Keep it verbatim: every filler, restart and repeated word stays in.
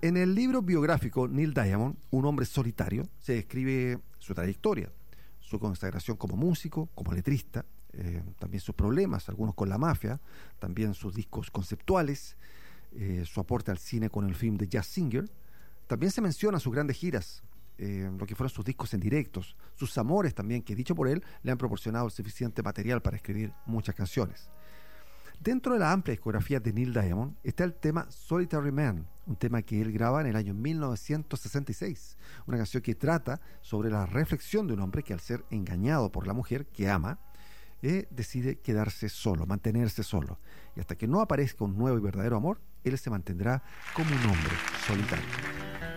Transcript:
En el libro biográfico Neil Diamond, Un hombre solitario, se describe su trayectoria, su consagración como músico, como letrista, eh, también sus problemas, algunos con la mafia, también sus discos conceptuales, eh, su aporte al cine con el film de Jazz Singer. También se menciona sus grandes giras, eh, lo que fueron sus discos en directos, sus amores también, que dicho por él, le han proporcionado el suficiente material para escribir muchas canciones. Dentro de la amplia discografía de Neil Diamond está el tema Solitary Man, un tema que él graba en el año mil novecientos sesenta y seis, una canción que trata sobre la reflexión de un hombre que al ser engañado por la mujer que ama, eh, decide quedarse solo, mantenerse solo, y hasta que no aparezca un nuevo y verdadero amor, él se mantendrá como un hombre solitario.